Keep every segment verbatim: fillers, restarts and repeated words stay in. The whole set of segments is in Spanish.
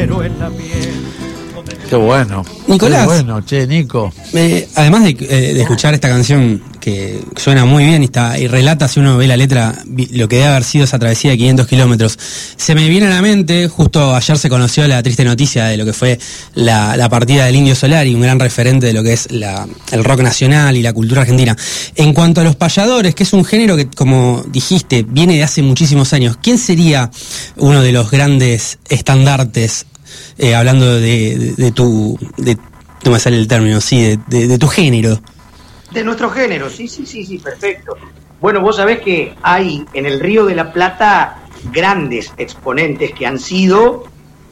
pero en la piel. Qué bueno. Nicolás. Qué bueno, che, Nico. Eh, además de, eh, de escuchar esta canción que suena muy bien y, está, y relata, si uno ve la letra, lo que debe haber sido esa travesía de quinientos kilómetros, se me viene a la mente, justo ayer se conoció la triste noticia de lo que fue la, la partida del Indio Solari, un gran referente de lo que es la, el rock nacional y la cultura argentina. En cuanto a los payadores, que es un género que, como dijiste, viene de hace muchísimos años, ¿quién sería uno de los grandes estandartes? Eh, hablando de, de, de tu, de, no me sale el término, sí, de, de, de tu género. De nuestro género, sí, sí, sí, sí, perfecto. Bueno, vos sabés que hay en el Río de la Plata grandes exponentes que han sido,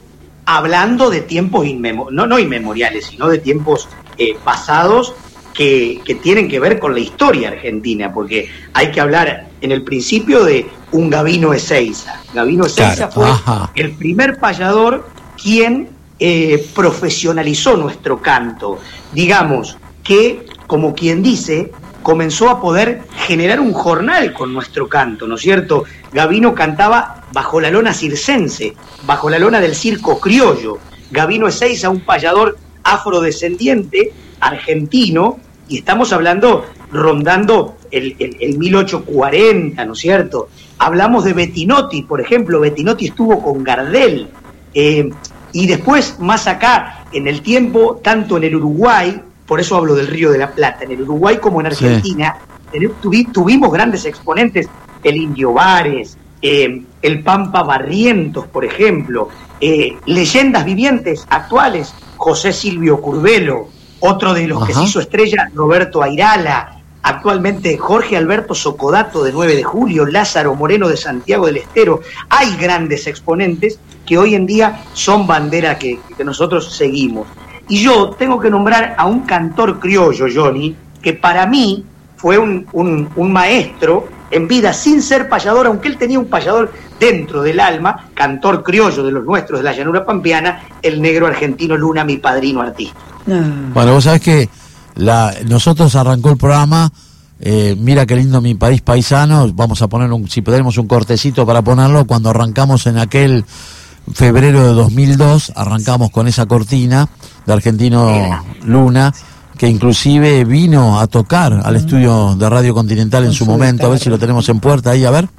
hablando de tiempos inmemoriales, no, no inmemoriales, sino de tiempos eh, pasados que, que tienen que ver con la historia argentina, porque hay que hablar en el principio de un Gabino Ezeiza. Gabino Ezeiza claro, fue ajá. el primer payador quien eh, profesionalizó nuestro canto, digamos que, como quien dice, comenzó a poder generar un jornal con nuestro canto, ¿no es cierto? Gabino cantaba bajo la lona circense, bajo la lona del circo criollo. Gabino Ezeiza, un payador afrodescendiente, argentino, y estamos hablando, rondando el, el, el mil ochocientos cuarenta, ¿no es cierto? Hablamos de Bettinotti, por ejemplo, Bettinotti estuvo con Gardel, Eh, y después, más acá, en el tiempo, tanto en el Uruguay, por eso hablo del Río de la Plata, en el Uruguay como en Argentina, sí. tuvi, tuvimos grandes exponentes, el Indio Vares, eh, el Pampa Barrientos, por ejemplo, eh, leyendas vivientes actuales, José Silvio Curvelo, otro de los Ajá. que se hizo estrella, Roberto Airala, actualmente Jorge Alberto Socodato de nueve de julio, Lázaro Moreno de Santiago del Estero. Hay grandes exponentes que hoy en día son bandera que, que nosotros seguimos. Y yo tengo que nombrar a un cantor criollo, Johnny, que para mí fue un, un, un maestro en vida, sin ser payador, aunque él tenía un payador dentro del alma, cantor criollo de los nuestros de la llanura pampeana, el negro argentino Luna, mi padrino artista. Bueno, vos sabés que la, nosotros arrancó el programa, eh, mira qué lindo mi país paisano, vamos a poner un, si tenemos un cortecito para ponerlo, cuando arrancamos en aquel febrero de dos mil dos, arrancamos con esa cortina de Argentino Luna, que inclusive vino a tocar al estudio de Radio Continental en su momento, a ver si lo tenemos en puerta ahí, a ver.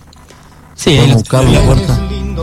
Sí, vamos a buscarlo en puerta.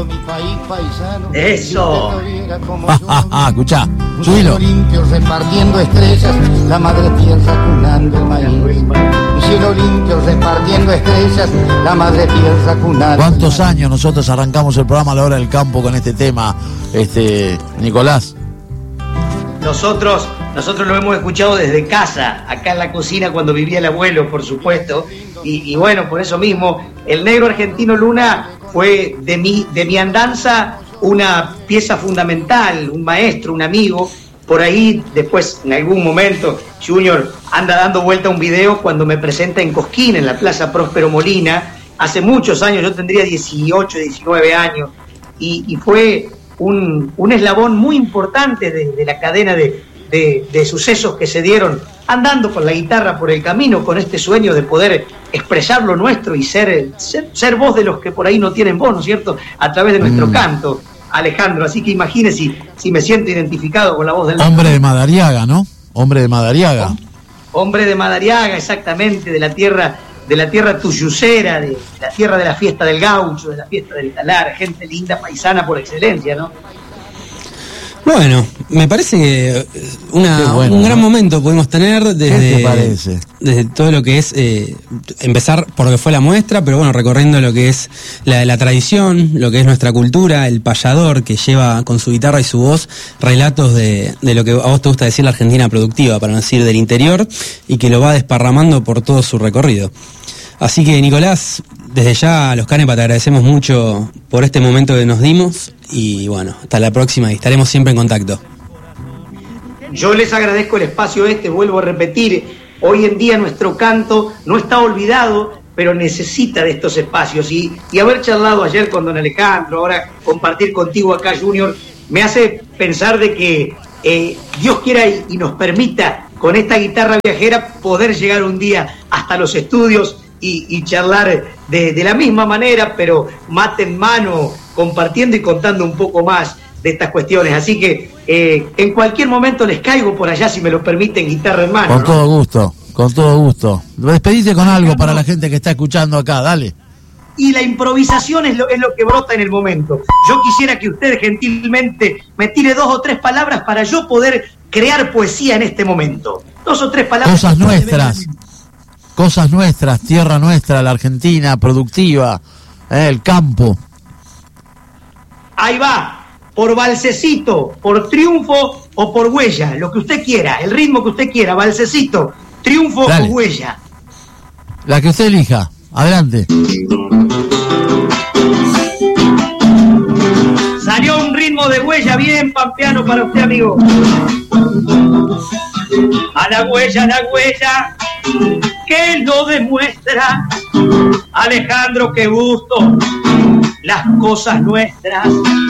Eso. Ah, escuchá, subilo. Limpio repartiendo estrellas, la madre tierra cunando el maíz. Un cielo limpio repartiendo estrellas, la madre tierra cunando. ¿Cuántos años nosotros arrancamos el programa a la hora del campo con este tema, este Nicolás? Nosotros, nosotros lo hemos escuchado desde casa, acá en la cocina cuando vivía el abuelo, por supuesto, y, y bueno, por eso mismo, el negro argentino Luna fue de mi, de mi andanza una pieza fundamental, un maestro, un amigo. Por ahí, después, en algún momento, Junior anda dando vuelta un video cuando me presenta en Cosquín, en la Plaza Próspero Molina, hace muchos años, yo tendría dieciocho, diecinueve años, y, y fue un, un eslabón muy importante de, de la cadena de, de, de sucesos que se dieron andando con la guitarra por el camino, con este sueño de poder expresar lo nuestro y ser, ser, ser voz de los que por ahí no tienen voz, ¿no es cierto?, a través de nuestro mm. canto, Alejandro. Así que imagine si, si me siento identificado con la voz del... Hombre de Madariaga, ¿no? Hombre de Madariaga. Hombre de Madariaga, exactamente, de la tierra, de la tierra tuyucera, de, de la tierra de la fiesta del gaucho, de la fiesta del talar, gente linda, paisana por excelencia, ¿no? Bueno, me parece que una, bueno, un gran ¿no? momento pudimos tener desde, ¿Qué te parece? desde todo lo que es eh, empezar por lo que fue la muestra, pero bueno, recorriendo lo que es la, la tradición, lo que es nuestra cultura, el payador que lleva con su guitarra y su voz relatos de, de lo que a vos te gusta decir la Argentina productiva, para no decir del interior, y que lo va desparramando por todo su recorrido. Así que, Nicolás, desde ya a los Canepa te agradecemos mucho por este momento que nos dimos y bueno, hasta la próxima y estaremos siempre en contacto. Yo les agradezco el espacio este, vuelvo a repetir, hoy en día nuestro canto no está olvidado, pero necesita de estos espacios y, y haber charlado ayer con don Alejandro, ahora compartir contigo acá, Junior, me hace pensar de que eh, Dios quiera y, y nos permita con esta guitarra viajera poder llegar un día hasta los estudios Y, y charlar de, de la misma manera, pero mate en mano, compartiendo y contando un poco más de estas cuestiones. Así que eh, en cualquier momento les caigo por allá, si me lo permiten, guitarra en mano. Con ¿no? todo gusto, con todo gusto. Despedite con algo para la gente que está escuchando acá, dale. Y la improvisación es lo, es lo que brota en el momento. Yo quisiera que usted gentilmente me tire dos o tres palabras para yo poder crear poesía en este momento. Dos o tres palabras. Cosas nuestras, cosas nuestras, tierra nuestra, la Argentina, productiva, eh, el campo. Ahí va, por valsecito, por triunfo o por huella, lo que usted quiera, el ritmo que usted quiera, valsecito, triunfo Dale. o huella. La que usted elija, adelante. Salió un ritmo de huella bien pampeano para usted, amigo. A la huella, a la huella, que lo demuestra. Alejandro, qué gusto, las cosas nuestras.